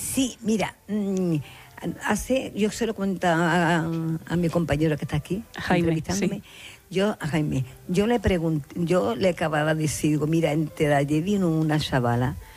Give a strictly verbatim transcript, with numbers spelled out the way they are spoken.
Sí, mira, mmm, hace, yo se lo comentaba a, a mi compañero que está aquí, Jaime, entrevistándome. sí. Yo, a Jaime, yo le pregunté, yo le acababa de decir, digo, mira, en Tedalle vino una chavala